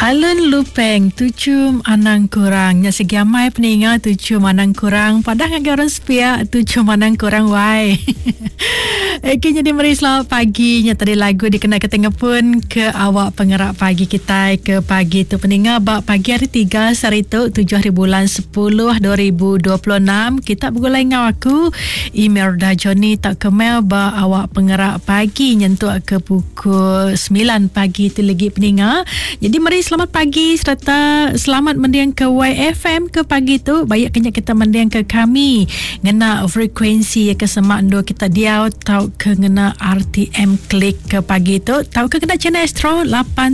Alun lupeng tucum anang kurang nya segi amai peninga tucum anang kurang padah ngagi orang sepia tucum anang kurang wai. Okey, jadi mari selamat pagi nya tadi lagu dikenal ketengah pun ke awak pengerak pagi kita ke pagi tu peninga bak pagi hari 3 Saritu 7 hari bulan 10 2026 kita bergulai ngau aku Imelda Joni tak kemel bak awak pengerak pagi nyentuh ke pukul 9 pagi tu lagi peninga. Jadi mari selamat pagi serta selamat mendiang ke YFM ke pagi tu. Banyak kenyak kita mendiang ke kami ngena frekuensi ke semak ndo kita diau tau ke ngena RTM klik ke pagi tu. Tau ke kena channel Astro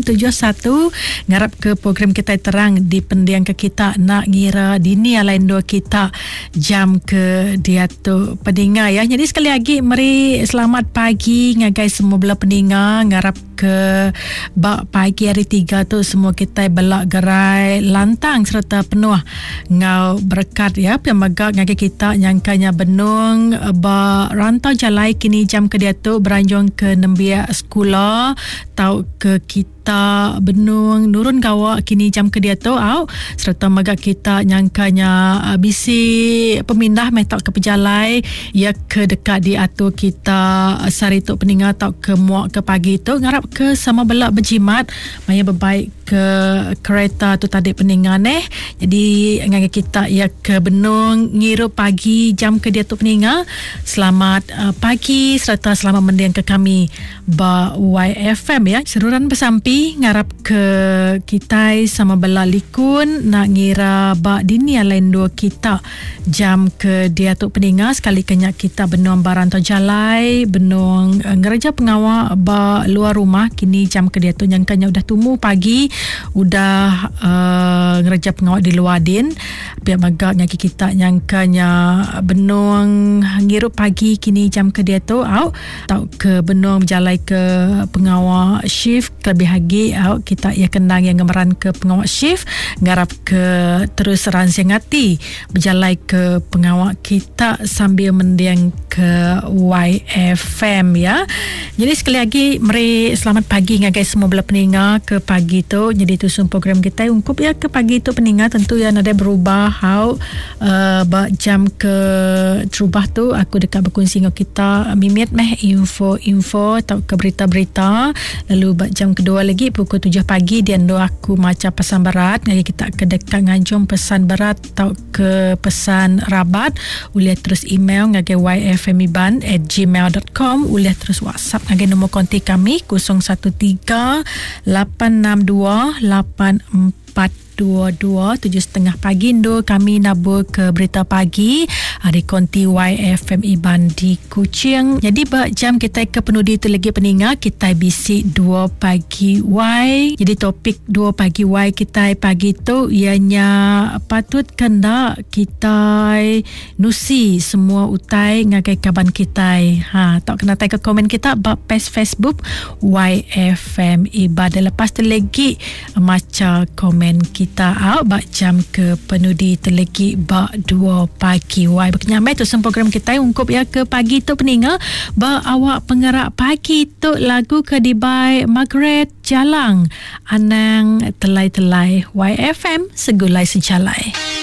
871 ngarap ke program kita terang di pendiang ke kita nak ngira dini lain dua kita jam ke dia tu pendinga ya. Jadi sekali lagi mari selamat pagi ngagai semua belah pendinga ngarap ke bak pagi hari 3 tu semua kita belak gerai lantang serta penuh ngau berkat ya pemaga ngagai kita nyangkanya benung ba rantau jalai kini jam ke dia tu beranjung ke nembia sekolah tau ke kita benung nurun gawak kini jam ke dia tu au serta maga kita nyangkanya bisi pemindah metak ke pejalai ya ke dekat di atur kita Saritu peninga tau ke muak ke pagi tu ngarap ke sama belak berjimat maya berbaik ke kereta tu tadi peningan jadi ngagai kita ya ke benung ngirup pagi jam ke dia tu peninga selamat pagi serta selamat mendiang ke kami ba YFM ya seruran bersampi ngarap ke kita sama bela likun nak ngira ba dini lain dua kita jam ke dia tu peninga sekali kenyak kita benung barantau jalai benung ngereja pengawal ba luar rumah kini jam ke dia tu nyangkanya udah tumu pagi udah ngereja pengawal di luar din pihak magak ngaki kita nyangkanya benung ngirup pagi kini jam ke dia tu au tau ke benung berjalai ke pengawal shift lebih lagi au kita ia kenang yang gemeran ke pengawal shift ngarap ke terus ransing hati berjalai ke pengawal kita sambil mendiang ke YFM ya. Jadi sekali lagi mari selamat pagi ngagai semua belah peninga ke pagi tu. Jadi tu program kita ungkup ya ke pagi tu peninga tentu yang ada berubah how jam ke terubah tu aku dekat berkongsi dengan kita mimit meh info atau ke berita-berita lalu jam kedua lagi pukul 7 pagi dia ndo aku macam pesan berat ngaji kita ke dekat ngajung pesan berat atau ke pesan rabat boleh terus email ngaji yfmiban@gmail.com boleh terus WhatsApp ngaji nombor kontak kami 013-862-8422 7.30 pagi ndo kami nabur ke berita pagi hari konti YFM Iban di Kuching. Jadi jam kita ke penudi tu lagi peninga kita bisi 2 pagi Y. Jadi topik 2 pagi Y kita pagi tu ianya patut kena kita nusi semua utai ngagai kaban kita tak kena tai ke komen kita page Facebook YFM Iban lepas tu lagi maca komen kita jam ke penudi telegi 2 pagi Y berkenyamai tu program kita ungkup ya ke pagi tu peninga awak pengerak pagi tu lagu ke dibai Margaret Jalang Anang Telai-Telai YFM segulai sejalai.